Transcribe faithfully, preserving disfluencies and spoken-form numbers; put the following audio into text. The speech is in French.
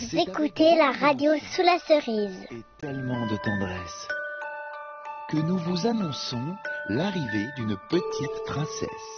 Vous écoutez la radio sous la cerise. Et tellement de tendresse que nous vous annonçons l'arrivée d'une petite princesse.